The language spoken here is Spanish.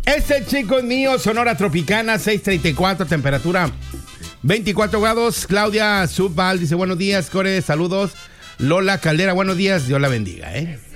Ese chico es mío, Sonora Tropicana, 6:34, temperatura 24 grados. Claudia Subval dice, buenos días, Core, saludos. Lola Caldera, buenos días, Dios la bendiga,